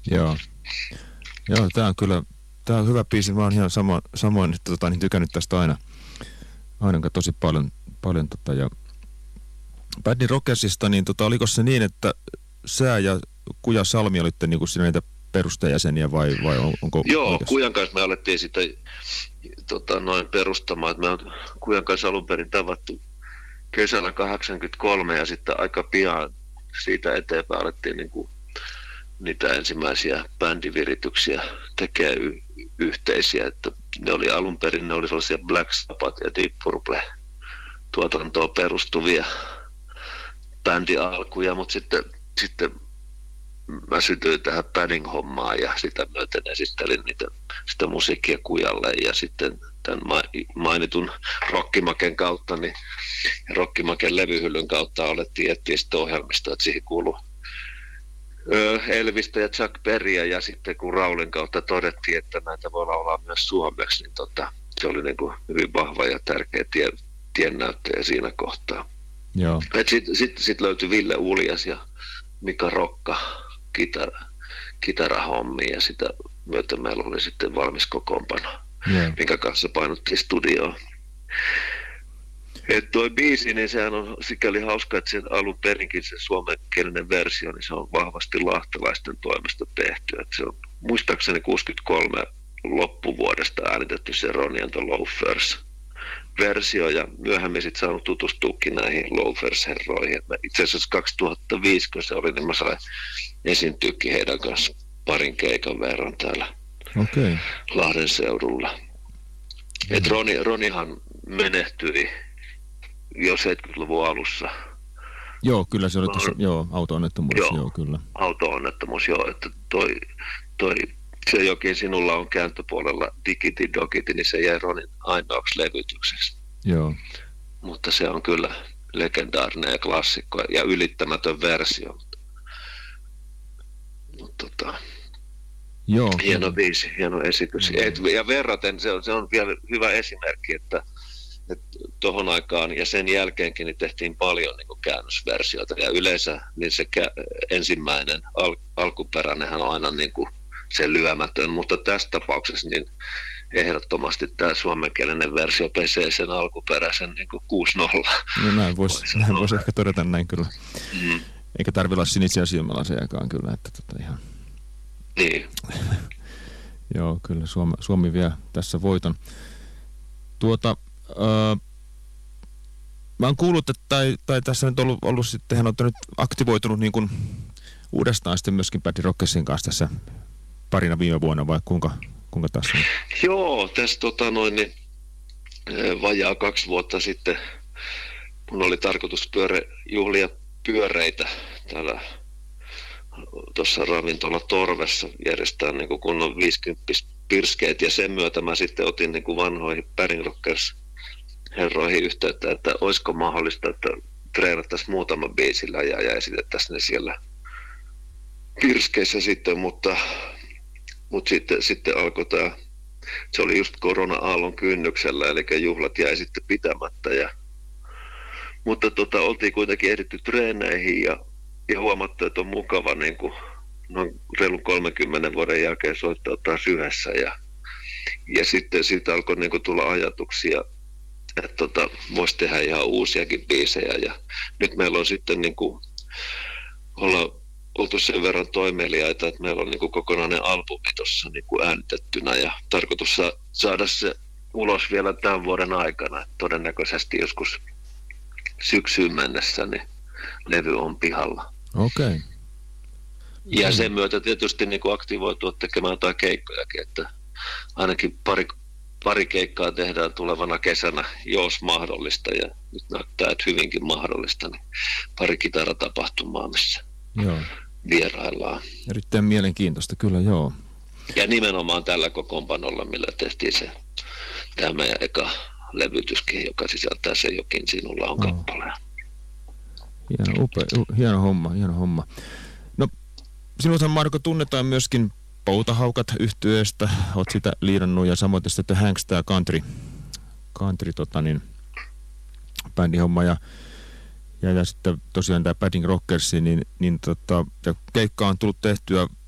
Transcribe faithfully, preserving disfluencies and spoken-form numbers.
Joo. Joo, tää on kyllä, tää on hyvä biisi. Mä oon ihan samo, samoin tota, niin tykännyt tästä aina. Aina tosi paljon, paljon tota, ja Bad Rockersista, niin tota, oliko se niin, että sä ja Kuja Salmi olitte niinku siinä niitä perustajäseniä vai, vai on, onko... Joo, oikeassa? Kujan kanssa me alettiin sitä tota, noin perustamaan, että me on Kujan kanssa alun perin tavattu kesällä kahdeksankymmentäkolme ja sitten aika pian siitä eteenpäin alettiin niin kuin niitä ensimmäisiä bändivirityksiä tekee y- yhteisiä, että ne oli alun perin, ne oli sellaisia Black Sabbath ja Deep Purple tuotantoon perustuvia bändialkuja, mutta sitten, sitten mä sytyin tähän padding-hommaan ja sitä myöten esittelin niitä, sitä musiikkia Kujalle ja sitten tämän mainitun Rokkimaken kautta, niin Rokkimaken levyhyllyn kautta alettiin etsiä sitä ohjelmista, että siihen kuului Elvistä ja Chuck Berryä ja sitten kun Raulin kautta todettiin, että näitä voi laulaa myös suomeksi, niin tota, se oli niin kuin hyvin vahva ja tärkeä tie, tiennäyttäjä siinä kohtaa. Sitten sit, sit löytyi Ville Uljas ja Mika Rokka kitara, kitarahommia ja sitä myöten meillä oli sitten valmis kokoonpano, yeah. minkä kanssa painuttiin studioon. Että toi biisi, niin sehän on sikäli hauska, että sen alun perinkin se suomenkielinen versio, niin se on vahvasti lahtelaisten toimesta tehty. Et se on muistaakseni kuusikymmentäkolme loppuvuodesta äänitetty se Ronnie and the Loafers versio ja myöhemmin sitten saanut tutustuukin näihin Loafers-herroihin. Itse asiassa kaksituhattaviisi, kun se oli, niin mä sain esiintyykin heidän kanssa parin keikan verran täällä okay. Lahden seudulla. Mm. Et Roni, Ronihan menehtyi jo seitsemänkymmentäluvun alussa. Joo, kyllä se oli tuossa, joo, auto-onnettomuudessa, joo, joo kyllä. auto-onnettomuus, joo, että toi, toi se jokin sinulla on kääntöpuolella Digiti Dogiti, niin se jäi Ronin ainoaksi levytykseksi. Joo. Mutta se on kyllä legendaarinen ja klassikko ja ylittämätön versio. Mutta, mutta tota, joo, hieno kyllä. biisi, hieno esitys. Mm. Ja verraten se on, se on vielä hyvä esimerkki, että tuohon aikaan ja sen jälkeenkin niin tehtiin paljon niin kuin käännösversioita ja yleensä niin se kä- ensimmäinen al- alkuperäinenhän on aina niin kuin se lyömätön, mutta tässä tapauksessa niin ehdottomasti tämä suomenkielinen versio pesee sen alkuperäisen niin kuin kuusi nolla. No näin voisi vois ehkä todeta näin kyllä. Mm. Eikä tarvitse olla sinisiä silmälasejakaan kyllä, että tota ihan... Niin. Joo, kyllä Suomi, Suomi vie tässä voiton. Tuota... Öö, mä oon kuullut, että tai, tai tässä on nyt ollut, ollut sitten, hän on nyt aktivoitunut niin kuin uudestaan sitten myöskin Bad Rockersin kanssa tässä parina viime vuonna, vai kuinka, kuinka tässä on? Joo, tässä tota noin, niin, vajaa kaksi vuotta sitten mun oli tarkoitus pyöre, juhlia pyöreitä täällä tuossa ravintola Torvessa järjestää niin kuin kunnon viisikymppis pirskeet ja sen myötä mä sitten otin niin kuin vanhoihin Bad Rockers herroihin yhteyttä, että olisiko mahdollista, että treenattaisiin muutama biisillä ja, ja esitettäisiin ne siellä pirskeissä sitten, mutta, mutta sitten, sitten alkoi tämä, se oli just korona-aallon kynnyksellä, eli juhlat jäi sitten pitämättä. Ja, mutta tota, oltiin kuitenkin ehditty treeneihin ja, ja huomattu, että on mukava niin kuin noin reilun kolmenkymmenen vuoden jälkeen soittaa taas yhdessä. Ja, ja sitten siitä alkoi niin kuin tulla ajatuksia, että tota, voisi tehdä ihan uusiakin biisejä. Ja nyt meillä on sitten niin kuin, olla oltu sen verran toimeliaita, että meillä on niin kuin kokonainen albumi tuossa niin kuin äänitettynä ja tarkoitus saada se ulos vielä tämän vuoden aikana. Todennäköisesti joskus syksyyn mennessä niin levy on pihalla. Okei. Okay. Ja sen myötä tietysti niin kuin aktivoitua tekemään jotain keikkojakin, että ainakin pari, pari keikkaa tehdään tulevana kesänä, jos mahdollista, ja nyt näyttää, että hyvinkin mahdollista, niin pari kitaratapahtumaa, missä joo. vieraillaan. Erittäin mielenkiintoista, kyllä joo. Ja nimenomaan tällä kokoonpanolla, millä tehtiin se tämä meidän eka levytyskin, joka sisältää se Jokin sinulla on kappaleen. Hieno, upea, hieno homma, hieno homma. No, sinuthan Marko tunnetaan myöskin Poutahaukat -yhtyeestä, oot sitä liidannut ja samoin sitten Hangsta Country, country tota niin, bändihomma ja, ja, ja sitten tosiaan tämä Bad Rockers, niin, niin tota, keikka on tullut tehtyä